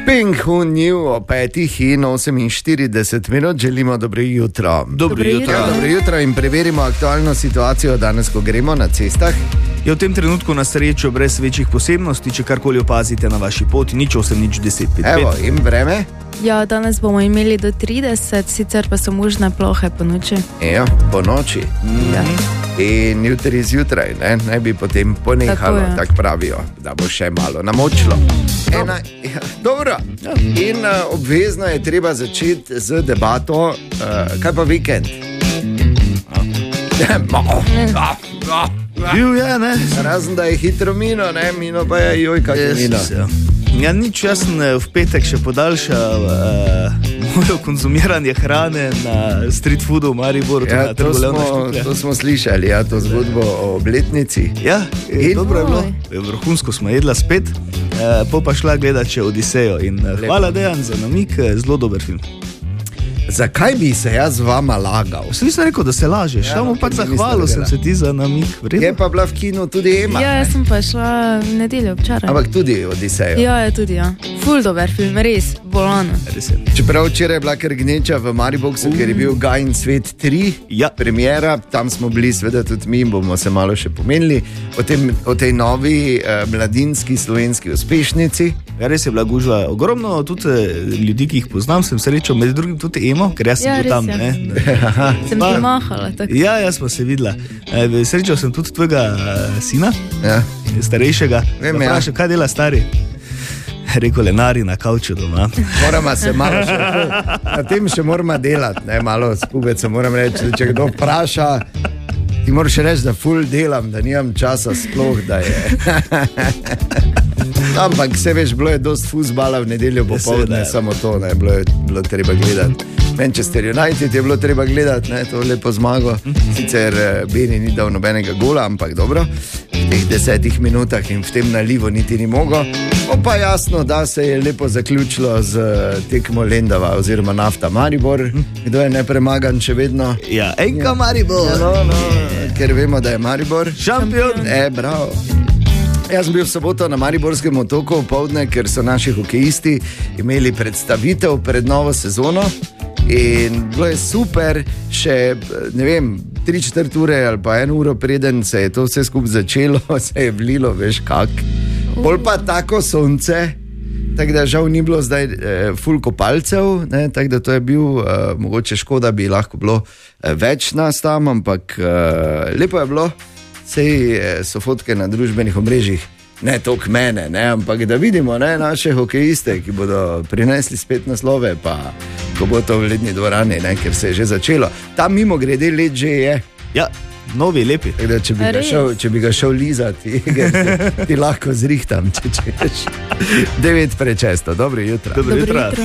Pink Who Knew o 5:48 minut želimo dobro jutro. Dobro jutro in preverimo aktualno situacijo danes, ko gremo na cestah. Je v tem trenutku na srečo brez večjih posebnosti, če karkoli opazite na vaši poti, nič 8, nič 10, 5. Evo, in vreme? Ja, danes bomo imeli do 30, sicer pa so možne plohe po noči. Ja, po noči. Ja. In jutri zjutraj, naj bi potem ponehalo, tako pravijo, da bo še malo namočilo. Dobro. In obvezno je treba začeti z debato, kaj pa vikend? Bil je, ne? Razen da je hitro mino pa je joj, kak je mino. Ja, nič, jaz sem v petek še podaljšal mojo konzumiranje hrane na street foodu v Mariboru. Ja, to smo slišali, ja, to zgodbo o obletnici. Ja, dobro je bilo. Vrhunsko smo jedla spet, pa šla gledat še Odisejo in hvala Dejan za namik, zelo dober film. Zakaj bi se jaz z vama lagal? Sem rekel, da se lažeš, samo pač zahvalil sem se ti za namik. Je pa bila v kinu tudi Ema. Ja, jaz sem pa šla v nedeljo včeraj. Ampak tudi Odisejo. Ja, tudi, ja. Ful dober film, res, bolano. Čeprav včeraj je bila kar gneča v Mariboxu, ker je bil Gajin svet 3, premiera, tam smo bili seveda tudi mi, bomo se malo še pomenili o tej novi mladinski slovenski uspešnici. Ja, res je bila gužva, ogromno tudi ljudi, ki jih poznam, sem srečal, med drugim tudi Emo, ker jaz sem bil tam. Sem ti mahala. Tako. Ja, jaz smo se videla. Srečal sem tudi tvojega sina, starejšega. Vem, vprašal, kaj dela stari? Rekel, lenari na kavču doma. Moramo se malo še, na tem še moramo delati, malo skupaj se moram reči, če kdo vpraša, ti moraš reči, da ful delam, da nimam časa sploh, da je. Ampak vse veš, bilo je dost fuzbala v nedeljo popoldne, samo to, bilo treba gledati. Manchester United je bilo treba gledati, to lepo zmago. Sicer Beni ni dal nobenega gola, ampak dobro, v teh 10 minutah in v tem nalivu niti ni mogel. Pa jasno, da se je lepo zaključilo z tekmo Lendava oziroma Nafta Maribor. Kdo je nepremagan še vedno? Ja, enka Maribor. Ker vemo, da je Maribor šampion. Bravo. Jaz sem bil v soboto na Mariborskem otoku popoldne, ker so naši hokejisti imeli predstavitev pred novo sezono in bilo je super, še ne vem, 3/4 ure ali pa 1 uro preden se je to vse skupaj začelo, se je vlilo, veš kak. Bolj pa tako sonce, tako da žal ni bilo zdaj ful kopalcev, tako da to je bil mogoče škoda, bi lahko bilo več nas tam, ampak lepo je bilo. Sej so fotke na družbenih omrežjih, ne toliko mene, ampak da vidimo naše hokejiste, ki bodo prinesli spet naslove, pa ko bo to v ledni dvorani, ker se je že začelo. Tam mimo grede led že je. Ja, novi, lepi. Da, če bi ga šel lizati, ti lahko zrihtam, če češ. 9 prečesto, dobro jutro. Dobro jutro.